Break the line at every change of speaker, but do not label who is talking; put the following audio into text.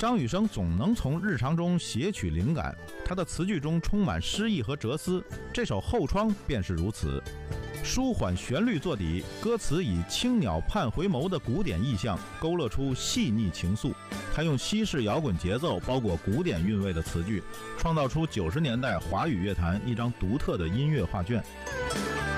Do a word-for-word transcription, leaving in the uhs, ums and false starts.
张雨生总能从日常中撷取灵感，他的词句中充满诗意和哲思。这首《后窗》便是如此，舒缓旋律做底，歌词以青鸟盼回眸的古典意象勾勒出细腻情愫。他用西式摇滚节奏包裹古典韵味的词句，创造出九十年代华语乐坛一张独特的音乐画卷。